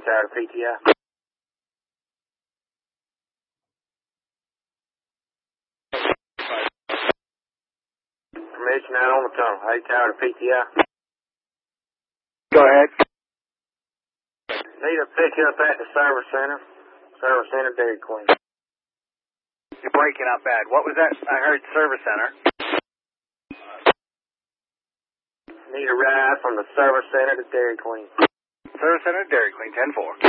tower to PTI. Permission out on the tunnel. Hey, tower to PTI. Go ahead. Need a pickup at the service center. Service center, Dairy Queen. You're breaking up bad. What was that? I heard service center. Need a ride from the service center to Dairy Queen. Service center, Dairy Queen, 10-4.